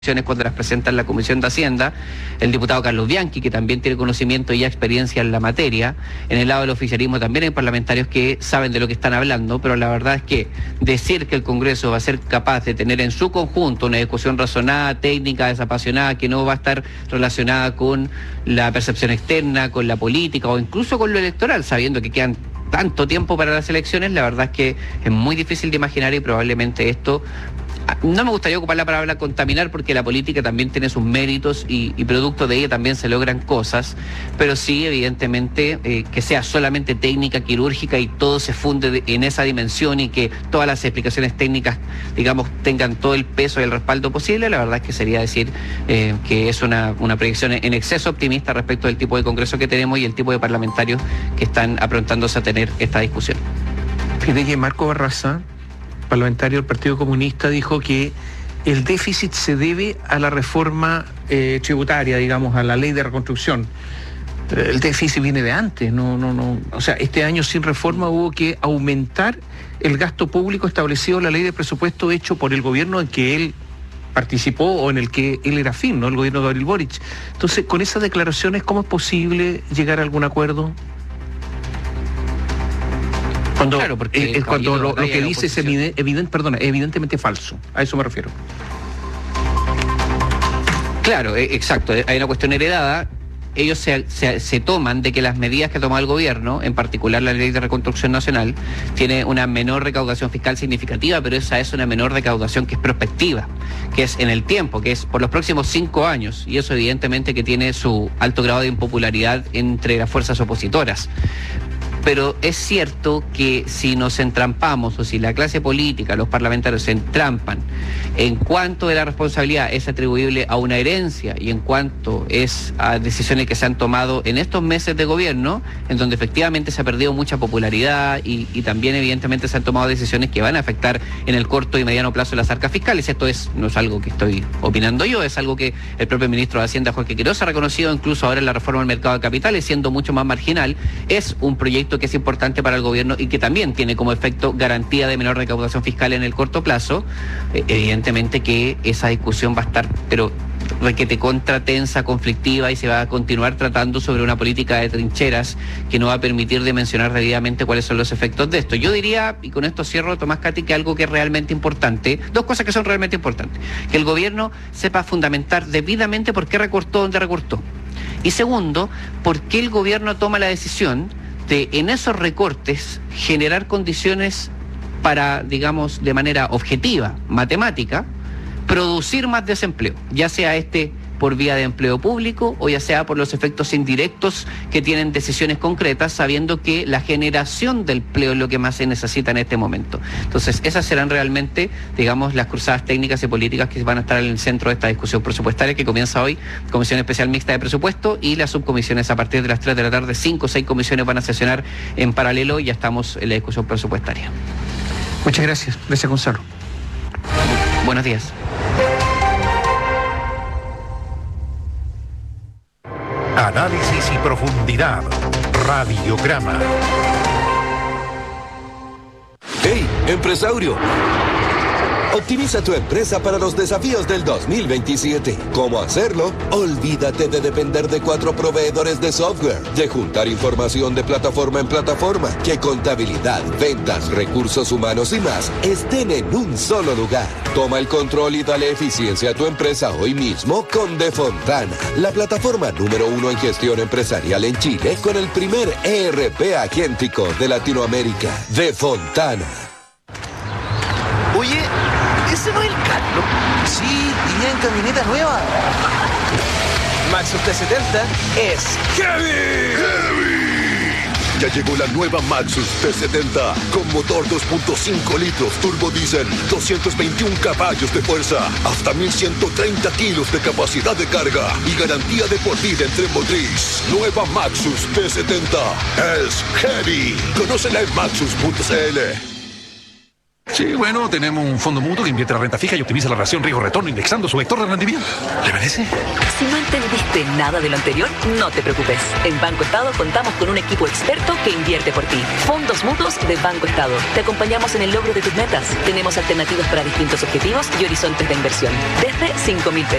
cuando las presenta en la Comisión de Hacienda, el diputado Carlos Bianchi, que también tiene conocimiento y experiencia en la materia. En el lado del oficialismo también hay parlamentarios que saben de lo que están hablando, pero la verdad es que decir que el Congreso va a ser capaz de tener en su conjunto una discusión razonada, técnica, desapasionada, que no va a estar relacionada con la percepción externa, con la política o incluso con lo electoral, sabiendo que quedan tanto tiempo para las elecciones, la verdad es que es muy difícil de imaginar y probablemente esto... No me gustaría ocupar la palabra contaminar porque la política también tiene sus méritos y producto de ella también se logran cosas, pero sí, evidentemente, que sea solamente técnica, quirúrgica y todo se funde en esa dimensión y que todas las explicaciones técnicas, digamos, tengan todo el peso y el respaldo posible, la verdad es que sería decir que es una proyección en exceso optimista respecto del tipo de Congreso que tenemos y el tipo de parlamentarios que están aprontándose a tener esta discusión. Fíjate que Marco Barraza, parlamentario del Partido Comunista, dijo que el déficit se debe a la reforma tributaria, digamos, a la ley de reconstrucción. El déficit viene de antes, no. O sea, este año sin reforma hubo que aumentar el gasto público establecido en la ley de presupuesto hecho por el gobierno en que él participó o en el que él era afín, ¿no? El gobierno de Gabriel Boric. Entonces, con esas declaraciones, ¿cómo es posible llegar a algún acuerdo? Cuando, claro, porque cuando lo que dice es evidentemente falso. A eso me refiero. Claro, exacto. Hay una cuestión heredada. Ellos se toman de que las medidas que ha tomado el gobierno, en particular la ley de reconstrucción nacional, tiene una menor recaudación fiscal significativa, pero esa es una menor recaudación que es prospectiva, que es en el tiempo, que es por los próximos 5 años, y eso evidentemente que tiene su alto grado de impopularidad entre las fuerzas opositoras. Pero es cierto que si nos entrampamos o si la clase política, los parlamentarios se entrampan en cuanto de la responsabilidad es atribuible a una herencia y en cuanto es a decisiones que se han tomado en estos meses de gobierno, en donde efectivamente se ha perdido mucha popularidad y también evidentemente se han tomado decisiones que van a afectar en el corto y mediano plazo las arcas fiscales. Esto no es algo que estoy opinando yo, es algo que el propio ministro de Hacienda, Jorge Quiroz, ha reconocido incluso ahora en la reforma del mercado de capitales, siendo mucho más marginal. Es un proyecto que es importante para el gobierno y que también tiene como efecto garantía de menor recaudación fiscal en el corto plazo. Evidentemente que esa discusión va a estar, pero requete contratensa, conflictiva, y se va a continuar tratando sobre una política de trincheras que no va a permitir dimensionar debidamente cuáles son los efectos de esto. Yo diría, y con esto cierro, Tomás Cati, que algo que es realmente importante, dos cosas que son realmente importantes: que el gobierno sepa fundamentar debidamente por qué recortó donde recortó, y segundo, por qué el gobierno toma la decisión de en esos recortes generar condiciones para, digamos, de manera objetiva, matemática, producir más desempleo, ya sea por vía de empleo público o ya sea por los efectos indirectos que tienen decisiones concretas, sabiendo que la generación del empleo es lo que más se necesita en este momento. Entonces, esas serán realmente, digamos, las cruzadas técnicas y políticas que van a estar en el centro de esta discusión presupuestaria que comienza hoy, Comisión Especial Mixta de Presupuesto, y las subcomisiones a partir de las 3 de la tarde, 5 o 6 comisiones van a sesionar en paralelo y ya estamos en la discusión presupuestaria. Muchas gracias. Gracias, Gonzalo. Buenos días. Análisis y profundidad. Radiograma. ¡Hey, empresario! Optimiza tu empresa para los desafíos del 2027. ¿Cómo hacerlo? Olvídate de depender de 4 proveedores de software, de juntar información de plataforma en plataforma, que contabilidad, ventas, recursos humanos y más estén en un solo lugar. Toma el control y dale eficiencia a tu empresa hoy mismo con Defontana, la plataforma número 1 en gestión empresarial en Chile, con el primer ERP agéntico de Latinoamérica. Defontana. Oye, ¿ese no es el Carlos? Sí, venía en camioneta nueva. Maxus T70 es ¡Heavy! Ya llegó la nueva Maxus T70 con motor 2.5 litros turbo diésel, 221 caballos de fuerza, hasta 1130 kilos de capacidad de carga y garantía de por vida en tren motriz. Nueva Maxus T70 es Heavy. Conócela en maxus.cl. Sí, bueno, tenemos un fondo mutuo que invierte la renta fija y optimiza la relación riesgo-retorno indexando su vector de rendimiento. ¿Le parece? Si no entendiste nada de lo anterior, no te preocupes. En Banco Estado contamos con un equipo experto que invierte por ti. Fondos mutuos de Banco Estado. Te acompañamos en el logro de tus metas. Tenemos alternativas para distintos objetivos y horizontes de inversión. Desde 5.000 pesos.